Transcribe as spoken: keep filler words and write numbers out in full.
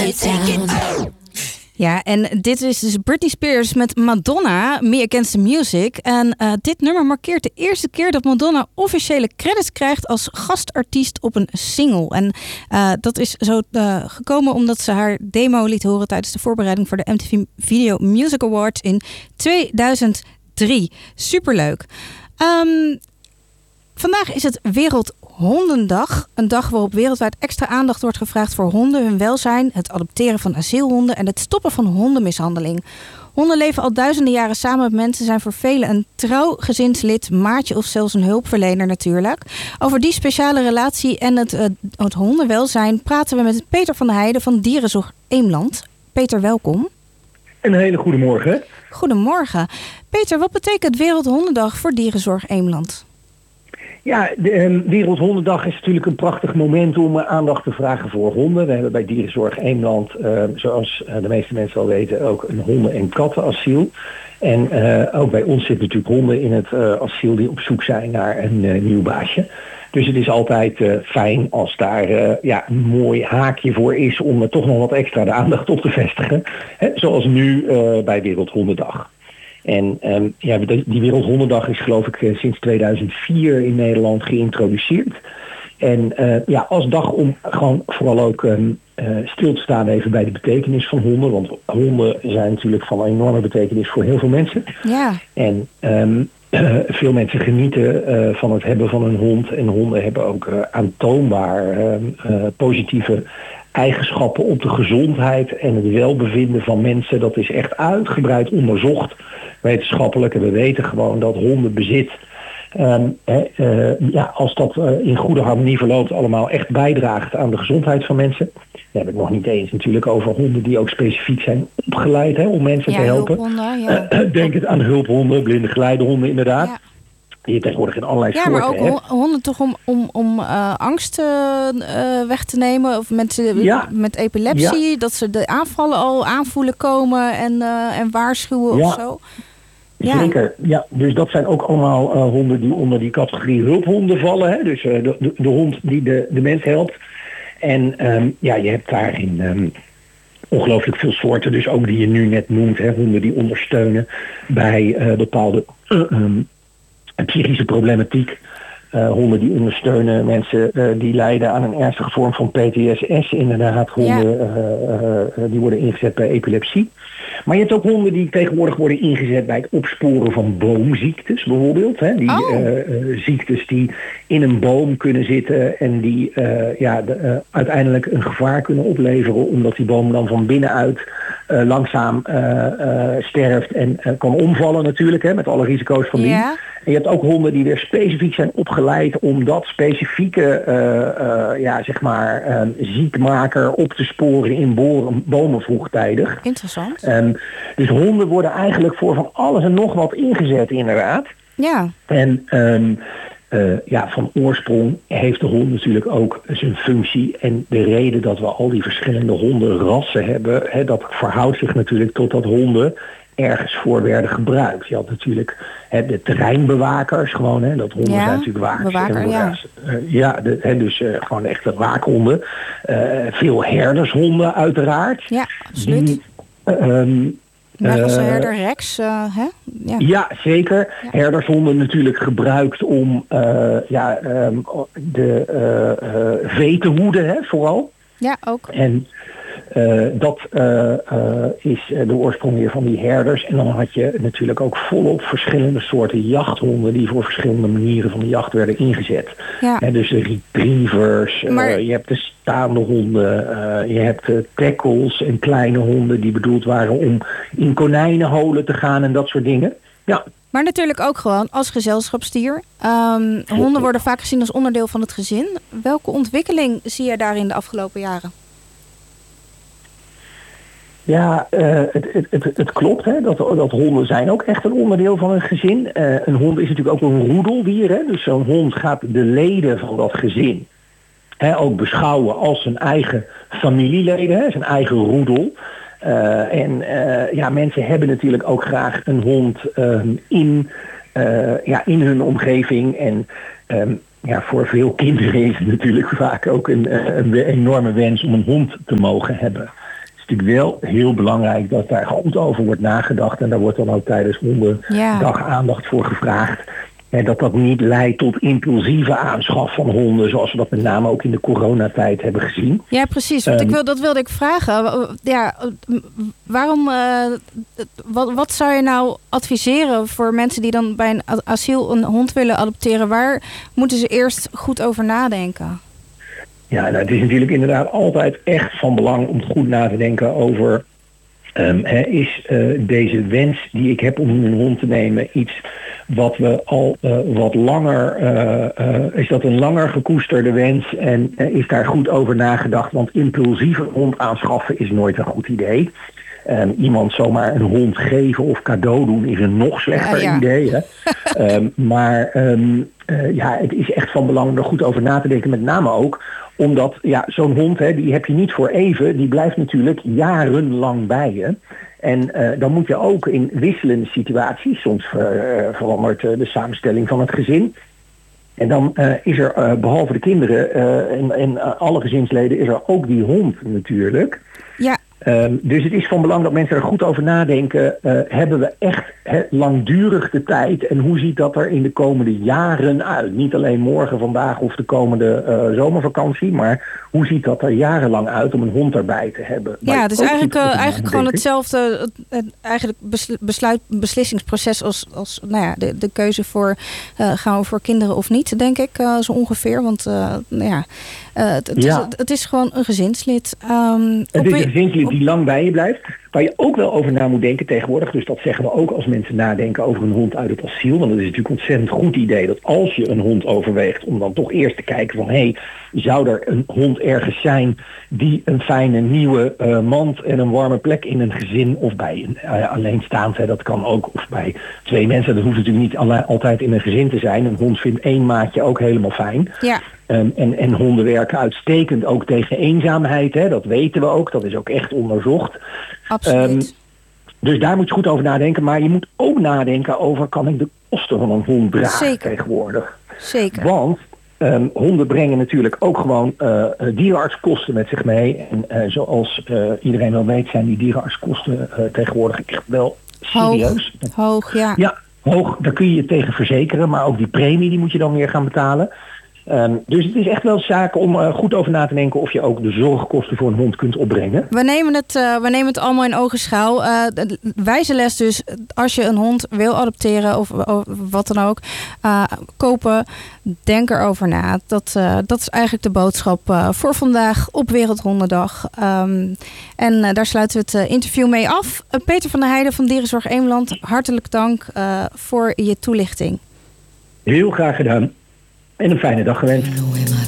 it down. Ja, en dit is dus Britney Spears met Madonna, Me Against the Music. En uh, dit nummer markeert de eerste keer dat Madonna officiële credits krijgt als gastartiest op een single. En uh, dat is zo uh, gekomen omdat ze haar demo liet horen tijdens de voorbereiding voor de M T V Video Music Awards in tweeduizend drie. Superleuk. Um, vandaag is het Wereldhondendag. Een dag waarop wereldwijd extra aandacht wordt gevraagd voor honden, hun welzijn, het adopteren van asielhonden en het stoppen van hondenmishandeling. Honden leven al duizenden jaren samen met mensen, zijn voor velen een trouw gezinslid, maatje of zelfs een hulpverlener natuurlijk. Over die speciale relatie en het, uh, het hondenwelzijn praten we met Peter van der Heijden van Dierenzorg Eemland. Peter, welkom. Een hele goede morgen. Goedemorgen. Peter, wat betekent Wereldhondendag voor Dierenzorg Eemland? Ja, de um, Wereldhondendag is natuurlijk een prachtig moment om uh, aandacht te vragen voor honden. We hebben bij Dierenzorg Eemland, uh, zoals uh, de meeste mensen al weten, ook een honden- en kattenasiel. En uh, ook bij ons zitten natuurlijk honden in het uh, asiel die op zoek zijn naar een uh, nieuw baasje. Dus het is altijd uh, fijn als daar uh, ja, een mooi haakje voor is om er toch nog wat extra de aandacht op te vestigen. Hè, zoals nu uh, bij Wereldhondendag. En um, ja, die Wereldhondendag is geloof ik uh, sinds tweeduizend vier in Nederland geïntroduceerd. En uh, ja, als dag om gewoon vooral ook um, uh, stil te staan even bij de betekenis van honden. Want honden zijn natuurlijk van enorme betekenis voor heel veel mensen. Ja. En um, uh, veel mensen genieten uh, van het hebben van een hond. En honden hebben ook uh, aantoonbaar uh, uh, positieve eigenschappen op de gezondheid en het welbevinden van mensen. Dat is echt uitgebreid onderzocht wetenschappelijk. En we weten gewoon dat hondenbezit, um, he, uh, ja, als dat uh, in goede harmonie verloopt, allemaal echt bijdraagt aan de gezondheid van mensen. We hebben het nog niet eens natuurlijk over honden die ook specifiek zijn opgeleid hè, om mensen ja, te helpen. Hulphonden, ja. Uh, denk het aan hulphonden, blinde geleidehonden inderdaad. Ja. Die je tegenwoordig in allerlei ja, soorten maar ook hebt. honden toch om, om, om uh, angst uh, weg te nemen. Of mensen ja. met epilepsie. Ja. Dat ze de aanvallen al aanvoelen komen en, uh, en waarschuwen ja. of zo. Ja. Zeker, ja. Dus dat zijn ook allemaal uh, honden die onder die categorie hulphonden vallen. Hè? Dus uh, de, de, de hond die de, de mens helpt. En um, ja, je hebt daarin um, ongelooflijk veel soorten. Dus ook die je nu net noemt. Hè? Honden die ondersteunen bij uh, bepaalde uh, um, psychische problematiek. Uh, honden die ondersteunen mensen uh, die lijden aan een ernstige vorm van P T S S. Inderdaad, honden ja. uh, uh, die worden ingezet bij epilepsie. Maar je hebt ook honden die tegenwoordig worden ingezet bij het opsporen van boomziektes bijvoorbeeld. Hè? Die oh. uh, uh, ziektes die in een boom kunnen zitten en die uh, ja, de, uh, uiteindelijk een gevaar kunnen opleveren. Omdat die boom dan van binnenuit uh, langzaam uh, uh, sterft en uh, kan omvallen natuurlijk. Hè, met alle risico's van die. Ja. En je hebt ook honden die weer specifiek zijn opgeleid om dat specifieke uh, uh, ja, zeg maar, uh, ziekmaker op te sporen in boren, bomen vroegtijdig. Interessant. Um, dus honden worden eigenlijk voor van alles en nog wat ingezet inderdaad. Ja. En um, uh, ja, van oorsprong heeft de hond natuurlijk ook zijn functie. En de reden dat we al die verschillende hondenrassen hebben, hè, dat verhoudt zich natuurlijk tot dat honden ergens voor werden gebruikt. Je had natuurlijk hè, de terreinbewakers, gewoon, hè, dat honden ja, zijn natuurlijk wakers. Bewaker, ja. Uh, ja, de, hè, dus uh, gewoon echte waakhonden. Uh, veel herdershonden uiteraard. Ja, absoluut. Die, uh, um, Mechelse herder Rex, uh, hè? Ja. ja, zeker. Ja. Herdershonden natuurlijk gebruikt om uh, ja, um, de uh, uh, vee te hoeden, hè, vooral. Ja, ook. En Uh, dat uh, uh, is de oorsprong weer van die herders. En dan had je natuurlijk ook volop verschillende soorten jachthonden die voor verschillende manieren van de jacht werden ingezet. Ja. En dus de retrievers, maar... uh, je hebt de staande honden, uh, je hebt uh, tackles en kleine honden die bedoeld waren om in konijnenholen te gaan en dat soort dingen. Ja. Maar natuurlijk ook gewoon als gezelschapsdier. Um, honden worden vaak gezien als onderdeel van het gezin. Welke ontwikkeling zie je daarin de afgelopen jaren? Ja, uh, het, het, het, het klopt, hè, dat, dat honden zijn ook echt een onderdeel van een gezin. Uh, een hond is natuurlijk ook een roedeldier. Hè, dus zo'n hond gaat de leden van dat gezin hè, ook beschouwen als zijn eigen familieleden, hè, zijn eigen roedel. Uh, en uh, ja, mensen hebben natuurlijk ook graag een hond um, in, uh, ja, in hun omgeving. En um, ja, voor veel kinderen is het natuurlijk vaak ook een, een enorme wens om een hond te mogen hebben. is natuurlijk wel heel belangrijk dat daar goed over wordt nagedacht. En daar wordt dan ook tijdens hondendag ja. aandacht voor gevraagd. En dat dat niet leidt tot impulsieve aanschaf van honden, zoals we dat met name ook in de coronatijd hebben gezien. Ja, precies. Want um, ik wil, dat wilde ik vragen. Ja, waarom, uh, wat, wat zou je nou adviseren voor mensen die dan bij een asiel een hond willen adopteren? Waar moeten ze eerst goed over nadenken? Ja, nou, het is natuurlijk inderdaad altijd echt van belang om goed na te denken over... Um, he, is uh, deze wens die ik heb om een hond te nemen iets wat we al uh, wat langer, uh, uh, is dat een langer gekoesterde wens en uh, is daar goed over nagedacht? Want impulsieve hond aanschaffen is nooit een goed idee. Um, iemand zomaar een hond geven of cadeau doen is een nog slechter ja, ja. idee. Hè? um, maar um, uh, ja, het is echt van belang om er goed over na te denken, met name ook omdat ja, zo'n hond, hè, die heb je niet voor even, die blijft natuurlijk jarenlang bij je. En uh, dan moet je ook in wisselende situaties, soms uh, verandert uh, de samenstelling van het gezin. En dan uh, is er uh, behalve de kinderen uh, en, en uh, alle gezinsleden is er ook die hond natuurlijk. Ja. Um, dus het is van belang dat mensen er goed over nadenken. Uh, hebben we echt he, langdurig de tijd? En hoe ziet dat er in de komende jaren uit? Niet alleen morgen, vandaag of de komende uh, zomervakantie. Maar hoe ziet dat er jarenlang uit om een hond erbij te hebben? Ja, het is eigenlijk, uh, eigenlijk gewoon hetzelfde het, het, eigenlijk besluit, beslissingsproces als, als nou ja, de, de keuze voor uh, gaan we voor kinderen of niet, denk ik uh, zo ongeveer. Want uh, nou ja, uh, het, het, ja. Is, het, het is gewoon een gezinslid. Um, het is een gezinslid die lang bij je blijft, waar je ook wel over na moet denken tegenwoordig. Dus dat zeggen we ook als mensen nadenken over een hond uit het asiel. Want het is natuurlijk een ontzettend goed idee dat als je een hond overweegt, om dan toch eerst te kijken van, hé, hey, zou er een hond ergens zijn die een fijne nieuwe uh, mand en een warme plek in een gezin of bij een uh, alleenstaand, hè, dat kan ook, of bij twee mensen, dat hoeft natuurlijk niet alle, altijd in een gezin te zijn. Een hond vindt één maatje ook helemaal fijn. Ja. Um, en, en honden werken uitstekend ook tegen eenzaamheid. Hè? Dat weten we ook. Dat is ook echt onderzocht. Absoluut. Um, dus daar moet je goed over nadenken. Maar je moet ook nadenken over, kan ik de kosten van een hond dragen Zeker. tegenwoordig? Zeker. Want um, honden brengen natuurlijk ook gewoon uh, dierenartskosten met zich mee. En uh, zoals uh, iedereen wel weet zijn die dierenartskosten uh, tegenwoordig echt wel serieus. Hoog, hoog ja. Ja, hoog. Daar kun je je tegen verzekeren. Maar ook die premie die moet je dan weer gaan betalen. Um, dus het is echt wel zaak om uh, goed over na te denken of je ook de zorgkosten voor een hond kunt opbrengen. We nemen het, uh, we nemen het allemaal in ogenschouw. Uh, wijze les dus, als je een hond wil adopteren of, of wat dan ook, uh, kopen, denk erover na. Dat, uh, dat is eigenlijk de boodschap uh, voor vandaag op Wereldhondendag. Um, en uh, daar sluiten we het uh, interview mee af. Uh, Peter van der Heijden van Dierenzorg Eemland, hartelijk dank uh, voor je toelichting. Heel graag gedaan. En een fijne dag gewenst.